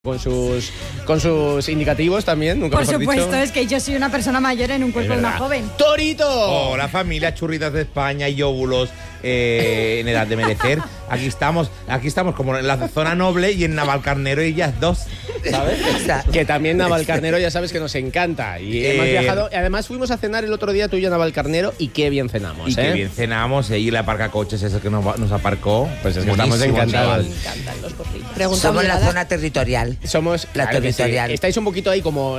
Con sus indicativos también, nunca Por mejor supuesto, dicho. es que yo soy una persona mayor en un cuerpo de una joven. ¡Torito! Hola familia, churritas de España y óvulos en edad de merecer. Aquí estamos como en la zona noble y en Navalcarnero y ellas dos, ¿sabes? Que también Navalcarnero ya sabes que nos encanta. Y hemos viajado. Además fuimos a cenar el otro día tú y yo a Navalcarnero y qué bien cenamos, Y qué bien cenamos, y la aparcacoches ese que nos aparcó. Pues es que Buenísimo, estamos encantados. chaval. Me encantan los porritos. Somos la zona territorial. Somos La claro que sí. territorial. Estáis un poquito ahí como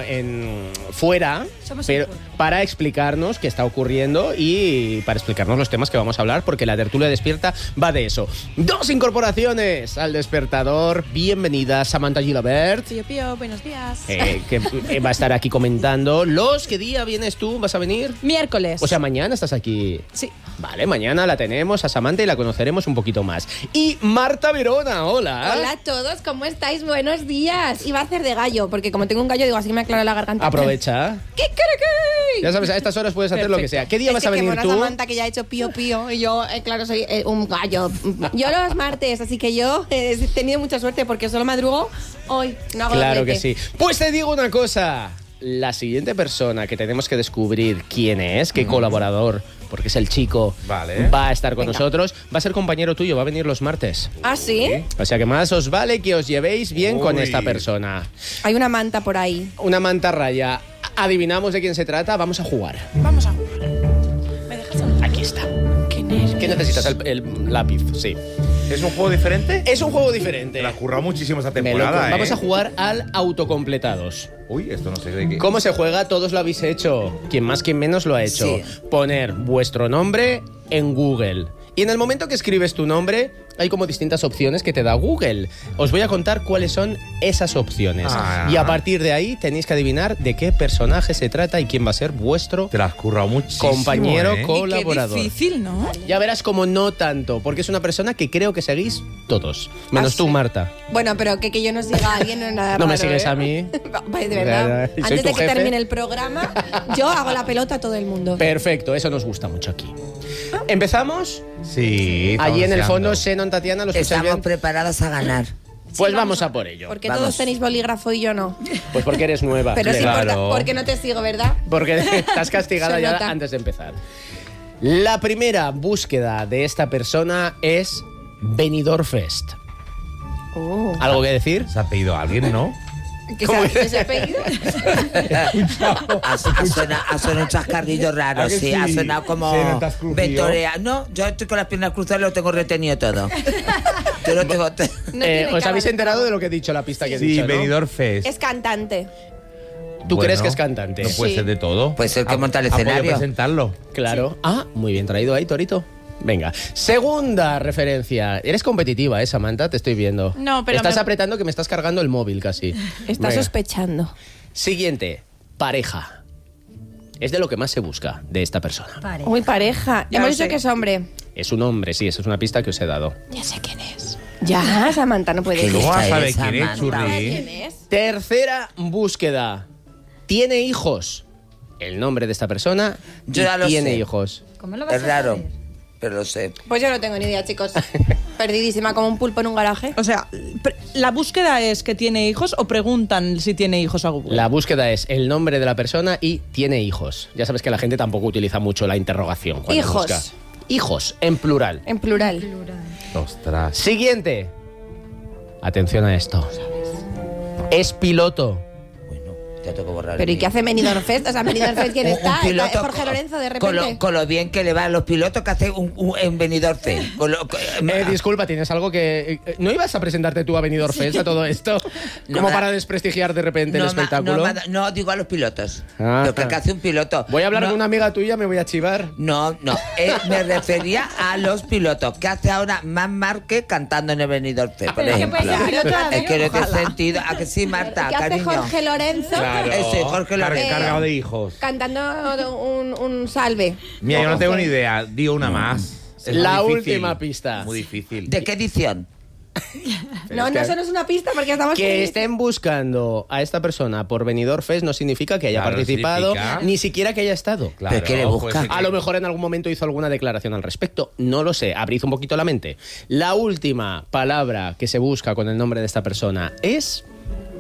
fuera, Somos pero en fuera. para explicarnos qué está ocurriendo y para explicarnos los temas que vamos a hablar, porque la tertulia despierta va de eso. Dos incorporaciones al despertador. Bienvenida Samantha Gilabert, Pío, Pío, buenos días. que va a estar aquí comentando. ¿Qué día vienes tú? ¿Vas a venir? Miércoles. O sea, mañana estás aquí. Sí. Vale, mañana la tenemos a Samantha y la conoceremos un poquito más. Y Marta Verona, hola. Hola a todos, ¿cómo estáis? Buenos días. Iba a hacer de gallo, porque como tengo un gallo, digo, así me aclara la garganta. Aprovecha. ¿Qué cree? Ya sabes, a estas horas puedes hacer lo que sea. ¿Qué día Es vas a que venir como tú? una Samantha que ya ha hecho pío pío y yo, claro, soy un gallo. Yo los martes, así que yo he tenido mucha suerte porque solo madrugo hoy. No hago Claro que doblete. sí. Pues te digo una cosa. La siguiente persona que tenemos que descubrir quién es, qué colaborador, porque es el chico, Vale. va a estar con Venga. nosotros, va a ser compañero tuyo, va a venir los martes. ¿Ah, sí? O sea que más os vale que os llevéis bien con Uy. esta persona. Hay una manta por ahí. Una mantarraya. Adivinamos de quién se trata, vamos a jugar. Vamos a jugar. ¿Me dejas hablar? Aquí está. Qué nervios. ¿Qué necesitas? El lápiz, sí. ¿Es un juego diferente? Es un juego diferente. Me la ha currado muchísimo esta Me lo- temporada, Vamos a jugar al autocompletados. Uy, esto no sé de qué. ¿Cómo se juega? Todos lo habéis hecho. Quien más, quien menos lo ha hecho. Sí. Poner vuestro nombre en Google. Y en el momento que escribes tu nombre, hay como distintas opciones que te da Google. Os voy a contar cuáles son esas opciones. Ah. Y a partir de ahí tenéis que adivinar de qué personaje se trata y quién va a ser vuestro Te la has currado muchísimo, compañero ¿eh? colaborador. Qué difícil, ¿no? Ya verás como no tanto, porque es una persona que creo que seguís todos. Menos ¿Ah, tú, sí? Marta. Bueno, pero que yo no siga a alguien no es nada No me raro, sigues ¿eh? a mí. Vale, de verdad. Soy Antes tu de que jefe. termine el programa, yo hago la pelota a todo el mundo. Perfecto, eso nos gusta mucho aquí. ¿Empezamos? Sí. estamos Allí en el deseando. fondo, Xenon, Tatiana, ¿los escucháis Estamos bien? preparadas a ganar. Pues vamos a por ello. ¿Por qué Vamos. todos tenéis bolígrafo y yo no? Pues porque eres nueva. Pero sí Claro. importa, porque no te sigo, ¿verdad? Porque estás castigada Se ya nota. antes de empezar. La primera búsqueda de esta persona es Benidorm Fest. Oh. ¿Algo que decir? Se ha pedido a alguien, ¿no? ¿Qué ¿Cómo se, ese apellido? Ha sonado un chascarrillo raro, ¿A que sí. sí? Ha sonado como Sí, no te has crujido. ventorea. No, yo estoy con las piernas cruzadas y lo tengo retenido todo. Yo lo tengo... No tiene ¿Os cara habéis de enterado trabajo. de lo que he dicho, la pista que he Sí, dicho, ¿no? Benidorm Fest. Es cantante. ¿Tú Bueno, crees que es cantante? No puede Sí. ser de todo. Pues el que monta el ¿Ha podido escenario. presentarlo? Claro. Ah, muy bien traído ahí, Torito. Venga. Segunda referencia. Eres competitiva, Samantha? Te estoy viendo. No, pero Estás me- apretando que me estás cargando el móvil casi. Está Venga. sospechando. Siguiente. Pareja. Es de lo que más se busca de esta persona. Pareja. Uy, pareja. Ya Hemos lo dicho sé. que es hombre. Es un hombre, sí, esa es una pista que os he dado. Ya sé quién es. Ya, Samantha, no puede ¿Qué ser. ¿Cómo vas a saber Esa quién es, Samantha. Churri? ¿Quién es? Tercera búsqueda. ¿Tiene hijos? El nombre de esta persona Yo ya lo tiene sé. hijos. ¿Cómo lo vas Es a raro, saber? pero lo sé. Pues yo no tengo ni idea, chicos. Perdidísima como un pulpo en un garaje. O sea, ¿la búsqueda es que tiene hijos o preguntan si tiene hijos a Google? La búsqueda es el nombre de la persona y tiene hijos. Ya sabes que la gente tampoco utiliza mucho la interrogación cuando Hijos. busca. Hijos, en plural. En plural. Ostras. Siguiente. Atención a esto. Es piloto. Bueno, ya tengo que borrar. Pero ¿y qué hace Benidorm Fest? O sea, Benidorm Fest, ¿quién Un está? piloto Jorge Lorenzo, de con repente. con lo bien que le va a los pilotos que hace un Benidorm Fest. Disculpa, ¿tienes algo que... ¿No ibas a presentarte tú a Benidorm Fest a todo esto? No Como me da- para desprestigiar de repente el espectáculo. No, digo a los pilotos. Ah. Lo que hace un piloto. Voy a hablar No, con una amiga tuya, me voy a chivar. No, me refería a los pilotos. ¿Qué hace ahora Marc Márquez cantando en el Benidorm Fest, por Pero es que ejemplo? puede ser piloto de Es avión, que no tiene ojalá. sentido. ¿A que sí, Marta, ¿Qué hace cariño? Jorge Lorenzo? Ese, Jorge Lorenzo. Cargado de hijos. Cantando un salve. Mira, yo no tengo ni idea. Digo una más. Es La muy difícil. última pista. Muy difícil. ¿De qué edición? No, es no, que- eso no es una pista porque estamos... Que estén buscando a esta persona por Benidorm Fest no significa que haya Claro, participado, significa- ni siquiera que haya estado. Claro, ¿Pero qué le busca? pues, A lo mejor en algún momento hizo alguna declaración al respecto. No lo sé. Abrid un poquito la mente. La última palabra que se busca con el nombre de esta persona es